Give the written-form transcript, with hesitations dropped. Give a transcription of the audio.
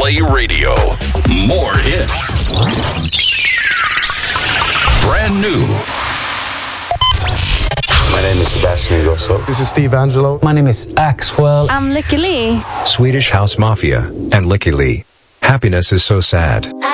Play Radio. More hits. Brand new. My name is Sebastian Ingrosso. This is Steve Angelo. My name is Axwell. I'm Lykke Li. Swedish House Mafia and Lykke Li. Happiness is so sad.